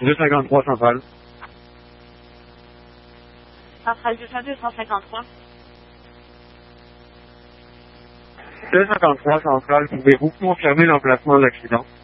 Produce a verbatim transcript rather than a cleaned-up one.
deux cent cinquante-trois centrale. Centrale deux cent deux, cent cinquante-trois. deux cent cinquante-trois centrale, pouvez-vous confirmer l'emplacement de l'accident?